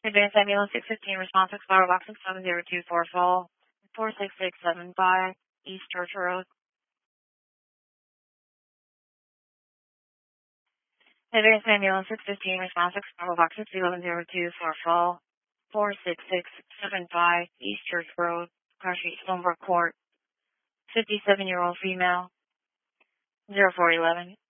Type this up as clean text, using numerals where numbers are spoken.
Advanced Ambulance 615, response Explorer Box 7024, fall 46675 East Church Road. Advanced Ambulance 615, response Explorer Box 1102, fall 46675 East Church Road, Car Street, Stonebrook Court. 57-year-old female, 0411.